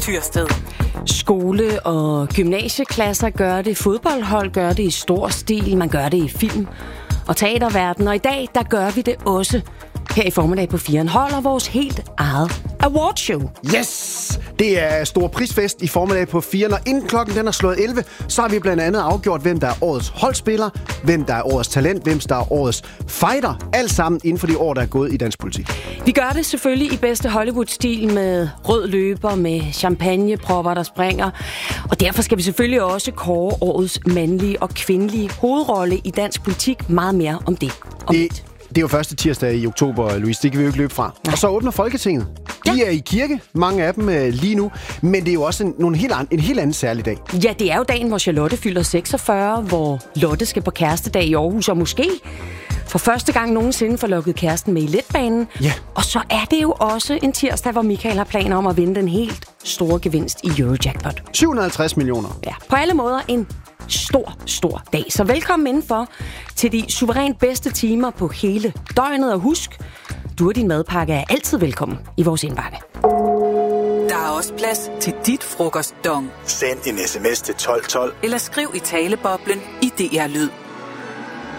Tyrsted. Skole- og gymnasieklasser gør det, fodboldhold gør det i stor stil, man gør det i film- og teaterverden, og i dag, der gør vi det også her i formiddag på 4'eren, holder vores helt eget awardshow. Yes! Det er stor prisfest i formiddag på 4'eren, og inden klokken den er slået 11, så har vi blandt andet afgjort, hvem der er årets holdspiller, hvem der er årets talent, hvem der er årets fighter, alt sammen inden for de år, der er gået i dansk politik. Vi gør det selvfølgelig i bedste Hollywood-stil med rød løber, med champagnepropper, der springer. Og derfor skal vi selvfølgelig også kåre årets mandlige og kvindelige hovedrolle i dansk politik. Meget mere om det. Det er jo første tirsdag i oktober, Louise. Det kan vi jo ikke løbe fra. Nej. Og så åbner Folketinget. De er i kirke, mange af dem lige nu. Men det er jo også en helt anden særlig dag. Ja, det er jo dagen, hvor Charlotte fylder 46, hvor Lotte skal på kærestedag i Aarhus, og måske for første gang nogensinde får lukket kæresten med i letbanen. Ja. Og så er det jo også en tirsdag, hvor Michael har planer om at vinde den helt store gevinst i Eurojackpot. 750 millioner. Ja, på alle måder en stor dag. Så velkommen indenfor til de suverænt bedste timer på hele døgnet. Og husk, du og din madpakke er altid velkommen i vores indbakke. Der er også plads til dit frokostdong. Send en sms til 1212. Eller skriv i taleboblen i DR Lyd.